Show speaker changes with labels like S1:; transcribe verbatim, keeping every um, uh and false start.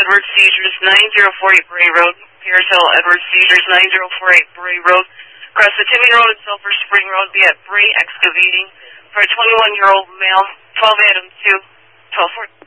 S1: Edward Seizures, nine zero four eight Bray Road. Pierce Hill, Edward Seizures, nine zero four eight Bray Road. Across the Timmy Road and Sulphur Spring Road, be at Bray Excavating for a twenty-one-year-old male, twelve Adams two, twelve forty.